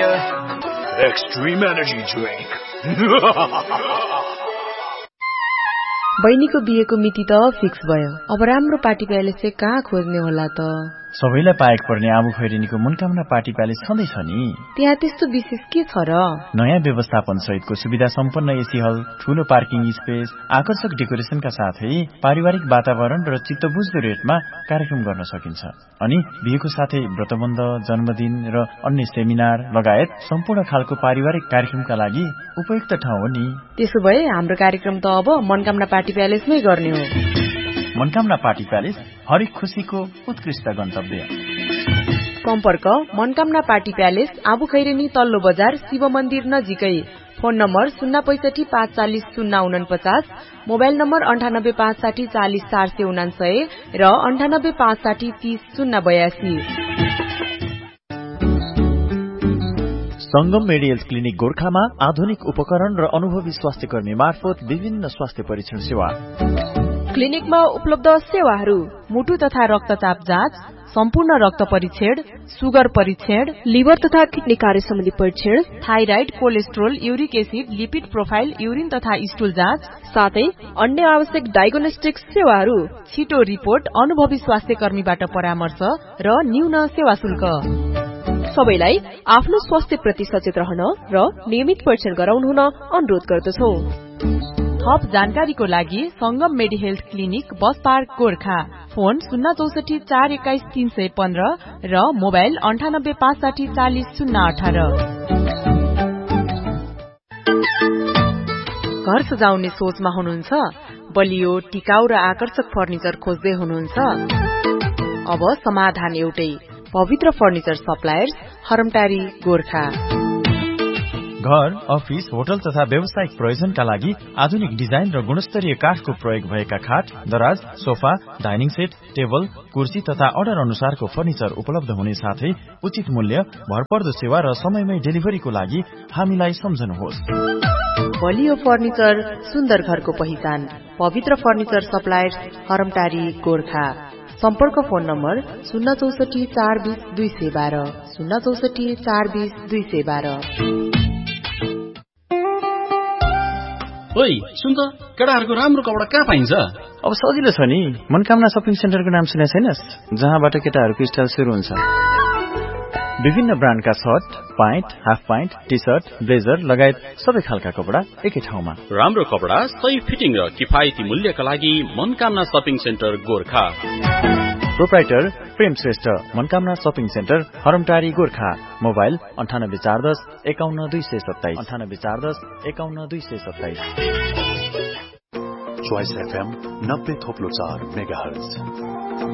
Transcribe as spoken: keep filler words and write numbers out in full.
Premier Extreme Energy Drink. बहिनीको बिहेको मिति त फिक्स भयो। अब राम्रो पार्टी प्यालेस चाहिँ कहाँ खोज्ने होला त? सबैलाई पाएक पर्ने आबु खैरेनीको मनकामना पार्टी प्यालेस छँदै छ नि। त्यहाँ त्यस्तो विशेष के छ र? नयाँ व्यवस्थापन सहितको सुविधा सम्पन्न एसी हल, ठूलो पार्किङ स्पेस, आकर्षक डेकोरेसनका साथै पारिवारिक वातावरण र चित्तबुझ्दो रेटमा कार्यक्रम गर्न सकिन्छ। अनि बिहेको साथै व्रतबन्ध, जन्मदिन र अन्य सेमिनार लगायत सम्पूर्ण खालको पारिवारिक कार्यक्रमका लागि उपयुक्त ठाउँ हो नि। त्यसो भए हाम्रो कार्यक्रम त अब मनकामना पार्टी प्यालेसमै गर्ने हो। मनकामना पार्टी प्यालेस हरेक खुशीको उत्कृष्ट गन्तव्य। सम्पर्क मनकामना पार्टी प्यालेस, आबु खैरेनी तल्लो बजार, शिव मन्दिर नजिकै। फोन नम्बर शून्य पैसठी पाँच चालिस शून्य उनपचास, मोबाइल नम्बर अन्ठानब्बे पाँच साठी चालिस चार सय उनासय र अन्ठानब्बे पाँच साठी तीस शून्य बयासी। संगम मेडिकल क्लिनिक गोर्खामा आधुनिक उपकरण र अनुभवी स्वास्थ्य कर्मी मार्फत विभिन्न स्वास्थ्य परीक्षण सेवा। क्लिनिकमा उपलब्ध सेवाहरू: मुटु तथा रक्तचाप जाँच, सम्पूर्ण रक्त परीक्षण, सुगर परीक्षण, लिभर तथा किडनी कार्य सम्बन्धी परीक्षण, thyroid, cholesterol, uric acid, lipid profile, urine तथा स्टुल जाँच, साथै अन्य आवश्यक डायग्नोस्टिक सेवाहरू। छिटो रिपोर्ट, अनुभवी स्वास्थ्य कर्मीबाट परामर्श र न्यून सेवा शुल्क। सबैलाई आफ्नो स्वास्थ्य प्रति सचेत रहन र नियमित परीक्षण गराउनु हुन अनुरोध गर्दछौ। थप जानकारीको लागि संगम मेडी health clinic, bus park, Gorkha. Phone शून्य चौसठी चार एक्काइस तीन सय पन्ध्र र मोबाइल अन्ठानब्बे पाँच साठी चालिस शून्य अठार। घर सजाउने सोचमा हुनुहुन्छ? बलियो, टिकाउ र आकर्षक फर्निचर खोज्दै हुनुहुन्छ? अब समाधान एउटै, पवित्र फर्निचर सप्लायर्स, हरमटारी, गोर्खा। घर, अफिस, होटल तथा व्यावसायिक प्रयोजनका लागि आधुनिक डिजाइन र गुणस्तरीय काठको प्रयोग भएका खाट, दराज, सोफा, डाइनिङ सेट, टेबल, कुर्सी तथा अर्डर अनुसारको फर्निचर उपलब्ध हुने साथै उचित मूल्य, भरपर्दो सेवा र समयमै डेलिभरीको लागि हामीलाई सम्झनुहोस्। बलियो फर्निचर, सुन्दर घरको पहिचान, पवित्र फर्निचर सप्लायर्स, हरमटारी, गोर्खा। सम्पर्क फोन नम्बर शून्य चौसठी चार बीस दुई सय बाह्र, शून्य चौसठी चार बीस दुई सय बाह्र। ओइ सुन त, केटाहरूको राम्रो कपडा कहाँ पाइन्छ? अब सजिलो छ नि, मनकामना सपिङ सेन्टरको नाम सुने छैनस्? जहाँबाट केटाहरूको स्टाइल सुरु हुन्छ। विभिन्न ब्रान्डका short, pant, half pant, T short, blazer लगायत सबै खालका कपडा एकै ठाउँमा। राम्रो कपडा, सही फिटिङ र किफायती मूल्यका लागि Manakamana shopping centre Gorkha. Proprietor प्रेम Shrestha, Manakamana shopping centre, हरमटारी, Gorkha. Mobile अन्ठानब्बे चार दस एकाउन्न दुई सय सत्ताइस, अन्ठानब्बे चार दस एकाउन्न दुई सय सत्ताइस। चोइस एफएम नब्बे थोप्लो चार मेगा हर्ज।